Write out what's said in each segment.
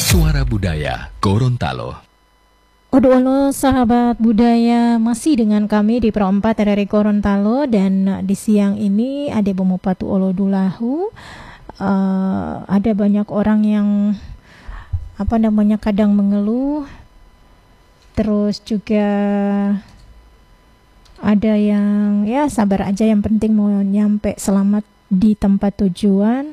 Suara Budaya Gorontalo. Halo sahabat budaya, masih dengan kami di Pro 4 RRI Gorontalo. Dan di siang ini ada Bomopatu Olodulahu. Ada banyak orang yang kadang mengeluh. Terus juga ada yang sabar aja, yang penting mau nyampe selamat di tempat tujuan.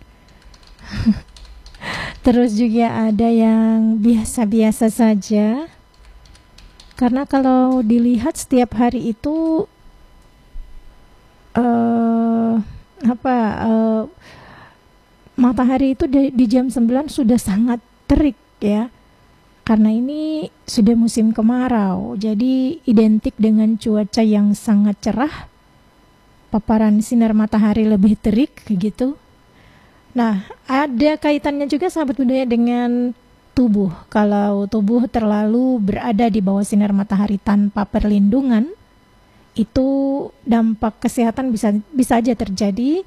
Terus juga ada yang biasa-biasa saja. Karena kalau dilihat setiap hari itu matahari itu di jam 9 sudah sangat terik ya. Karena ini sudah musim kemarau, jadi identik dengan cuaca yang sangat cerah. Paparan sinar matahari lebih terik gitu. Nah, ada kaitannya juga sahabat budaya dengan tubuh. Kalau tubuh terlalu berada di bawah sinar matahari tanpa perlindungan, itu dampak kesehatan bisa aja terjadi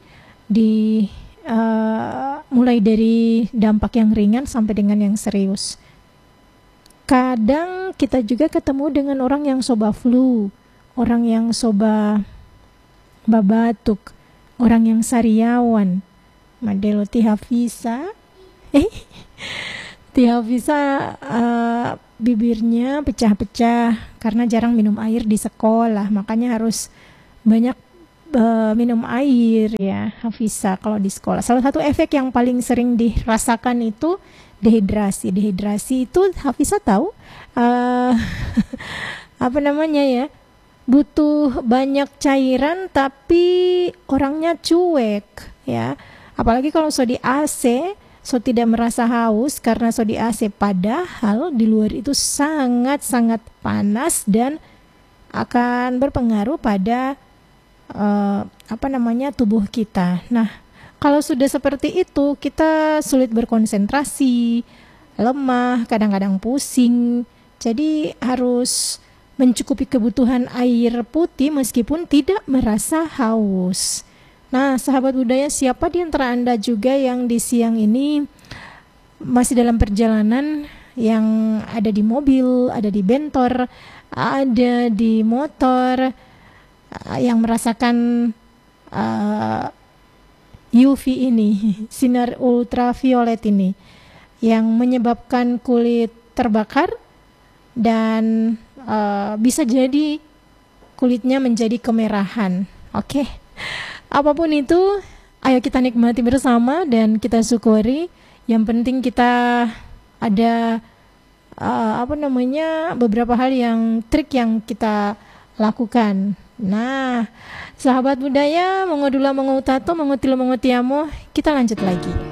mulai dari dampak yang ringan sampai dengan yang serius. Kadang kita juga ketemu dengan orang yang soba flu, orang yang soba babatuk, orang yang sariawan, model Tihafisa. Tihafisa bibirnya pecah-pecah karena jarang minum air di sekolah, makanya harus banyak minum air ya Hafisa kalau di sekolah. Salah satu efek yang paling sering dirasakan itu dehidrasi. Dehidrasi itu Hafisa tahu butuh banyak cairan tapi orangnya cuek ya. Apalagi kalau so di AC, so tidak merasa haus karena so di AC, padahal di luar itu sangat-sangat panas dan akan berpengaruh pada tubuh kita. Nah, kalau sudah seperti itu, kita sulit berkonsentrasi, lemah, kadang-kadang pusing. Jadi harus mencukupi kebutuhan air putih meskipun tidak merasa haus. Nah, sahabat budaya, siapa di antara Anda juga yang di siang ini masih dalam perjalanan, yang ada di mobil, ada di bentor, ada di motor, yang merasakan UV ini, sinar ultraviolet ini, yang menyebabkan kulit terbakar dan bisa jadi kulitnya menjadi kemerahan. Oke. Apapun itu, ayo kita nikmati bersama dan kita syukuri. Yang penting kita ada beberapa hal yang trik yang kita lakukan. Nah, sahabat budaya, mengudula mengutato, mengutilo mengutiamo, kita lanjut lagi.